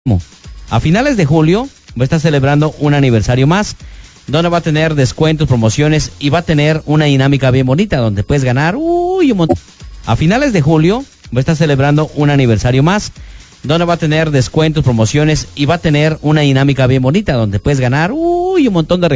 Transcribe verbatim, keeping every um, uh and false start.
A finales de julio va a estar celebrando un aniversario más, donde va a tener descuentos, promociones y va a tener una dinámica bien bonita donde puedes ganar uy, un montón. A finales de julio va a estar celebrando un aniversario más, donde va a tener descuentos, promociones y va a tener una dinámica bien bonita donde puedes ganar uy, un montón de regalos.